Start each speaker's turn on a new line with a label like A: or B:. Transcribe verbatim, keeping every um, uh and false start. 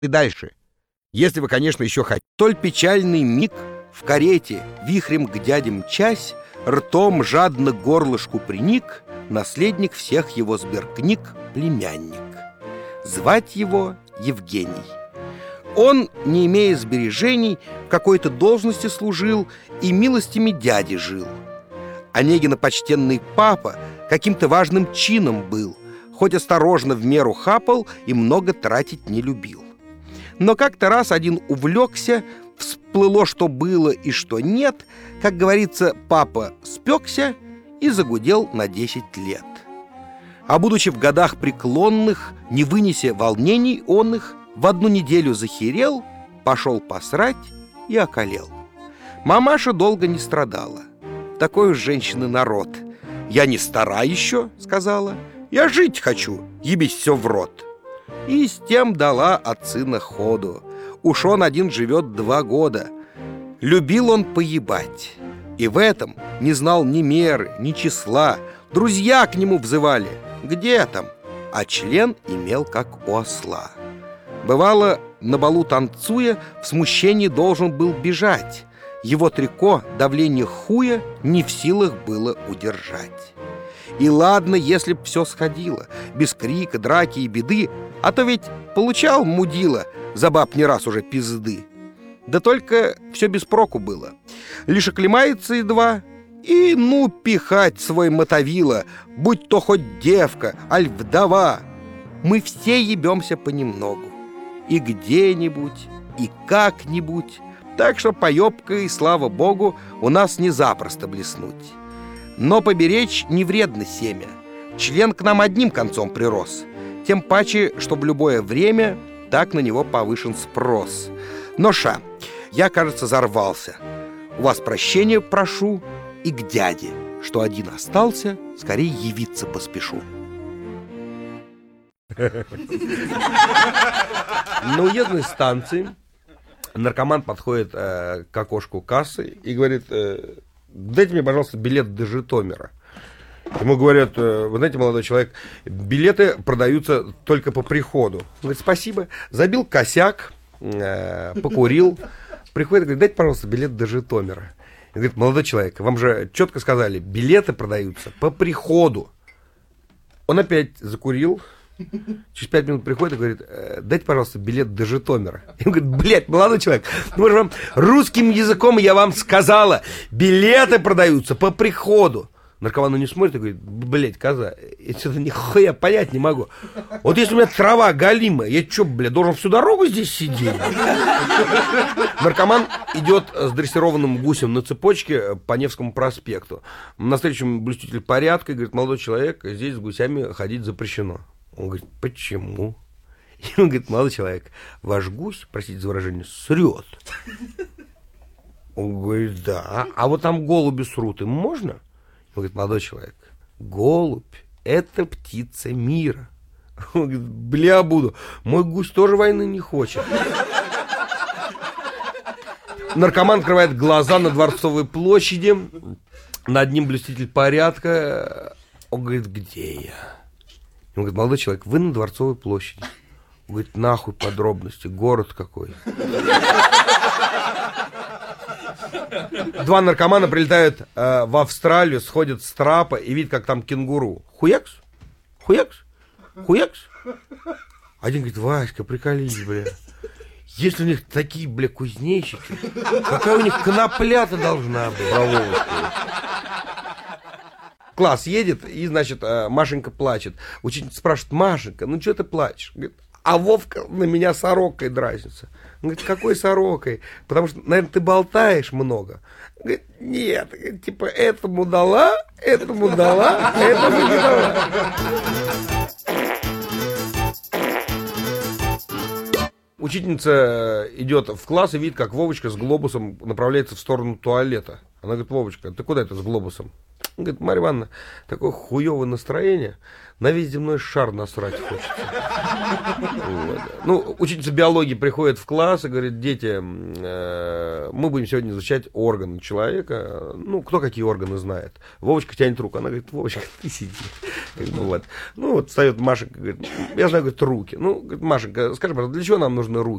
A: И дальше. Если вы, конечно, еще хотите. Толь печальный миг в карете, вихрем к дяде мчась, ртом жадно к горлышку приник наследник всех его сберкниг, племянник. Звать его Евгений. Он, не имея сбережений, в какой-то должности служил и милостями дяди жил. Онегина почтенный папа каким-то важным чином был, хоть осторожно в меру хапал и много тратить не любил. Но как-то раз один увлекся, всплыло, что было и что нет, как говорится, папа спекся и загудел на десять лет. А будучи в годах преклонных, не вынеся волнений он их, в одну неделю захерел, пошел посрать и околел. Мамаша долго не страдала. Такой уж женщины народ. «Я не стара еще», — сказала, — «я жить хочу, ебись все в рот». И с тем дала от сына ходу. Уж он один живет два года. Любил он поебать, и в этом не знал ни меры, ни числа. Друзья к нему взывали, где там? А член имел как у осла. Бывало, на балу танцуя, в смущении должен был бежать. Его трико давление хуя не в силах было удержать. И ладно, если б все сходило, без крика, драки и беды, а то ведь получал мудила за баб не раз уже пизды. Да только все без проку было. Лишь оклемается едва, и ну пихать свой мотовило, будь то хоть девка, аль вдова. Мы все ебемся понемногу. И где-нибудь, и как-нибудь. Так что поебкой, слава богу, у нас не запросто блеснуть. Но поберечь не вредно семя. Член к нам одним концом прирос. Тем паче, что в любое время так на него повышен спрос. Но ша, я, кажется, зарвался. У вас прощения прошу и к дяде, что один остался, скорее явиться поспешу. На уездной станции наркоман подходит э, к окошку кассы и говорит: э, дайте мне, пожалуйста, билет до Житомира. Ему говорят: вы знаете, молодой человек, билеты продаются только по приходу. Он говорит: спасибо. Забил косяк, э, покурил. Приходит и говорит: дайте, пожалуйста, билет до Житомира. И говорит: молодой человек, вам же четко сказали, билеты продаются по приходу. Он опять закурил. Через пять минут приходит и говорит: дайте, пожалуйста, билет до Житомира. И он говорит: блядь, молодой человек, ну же вам русским языком я вам сказала, билеты продаются по приходу. Наркоман не смотрит и говорит: блядь, коза, я что-то нихуя понять не могу. Вот если у меня трава галимая, я что, блядь, должен всю дорогу здесь сидеть? Наркоман идет с дрессированным гусем на цепочке по Невскому проспекту. На встречу блюститель порядка и говорит: молодой человек, здесь с гусями ходить запрещено. Он говорит: почему? И он говорит: молодой человек, ваш гусь, простите за выражение, срет. Он говорит: да. А вот там голуби срут, им можно? Он говорит: молодой человек, голубь — это птица мира. Он говорит: бля, буду, мой гусь тоже войны не хочет. Наркоман открывает глаза на Дворцовой площади. Над ним блюститель порядка. Он говорит: где я? Он говорит: молодой человек, вы на Дворцовой площади. Он говорит: нахуй подробности, город какой. Два наркомана прилетают э, в Австралию, сходят с трапа и видят, как там кенгуру. Хуякс, хуякс, хуякс. Один говорит: Васька, приколись, бля. Если у них такие, бля, кузнечики, какая у них конопля-то должна быть. Класс едет, и, значит, Машенька плачет. Учительница спрашивает: Машенька, ну что ты плачешь? Говорит: а Вовка на меня сорокой дразнится. Он говорит: какой сорокой? Потому что, наверное, ты болтаешь много. Он говорит: нет, типа, этому дала, этому дала, этому не дала. Учительница идет в класс и видит, как Вовочка с глобусом направляется в сторону туалета. Она говорит: Вовочка, ты куда это с глобусом? Он говорит, Марья Ивановна, такое хуевое настроение, на весь земной шар насрать хочется. Вот. Ну, учительница биологии приходит в класс и говорит, дети, э, мы будем сегодня изучать органы человека. Ну, кто какие органы знает. Вовочка тянет руку. Она говорит, Вовочка, ты сиди. Ну, вот. Ну, вот встает Машенька, говорит, я знаю, говорит, руки. Ну, говорит, Машенька, скажи, пожалуйста, для чего нам нужны руки?